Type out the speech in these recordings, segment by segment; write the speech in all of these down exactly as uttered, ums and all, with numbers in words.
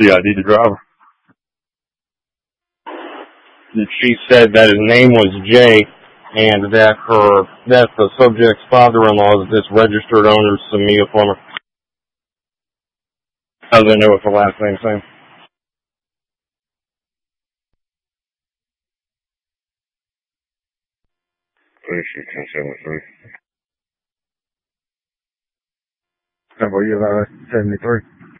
C I D the driver. She said that his name was Jay, and that her that the subject's father-in-law is this registered owner, Samia Plummer. How do they know what the last name's saying? thirty-six ten seventy-three. How about you, about seventy-three?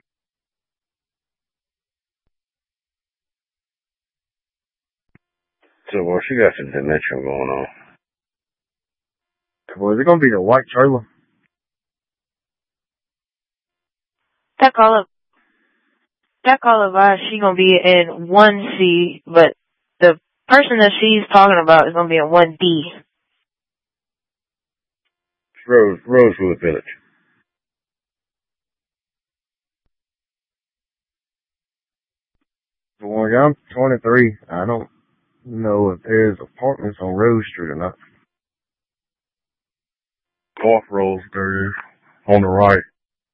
So, well, she got some dementia going on. Well, is it going to be the white trailer? That call up, that call advised she going to be in one C, but the person that she's talking about is going to be in one D. Rose, Rosewood Village. Well, I'm twenty-three. I don't know if there's apartments on Rose Street or not. Off Rose, there is. On the right.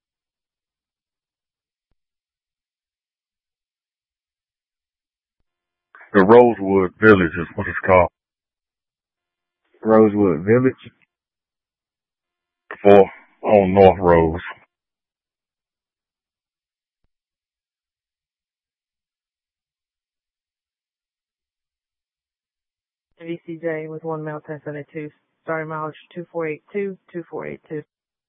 The Rosewood Village is what it's called. Rosewood Village? For, on North Rose. V C J with one mile ten seventy-two. Starting mileage two four eight two, two four eight two.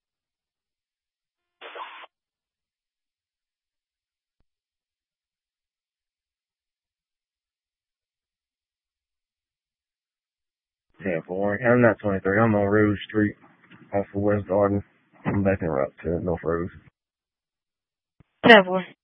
Yeah, boring. I'm not twenty-three. I'm on Rose Street off of West Garden. I'm back in route to North Rose. ten four.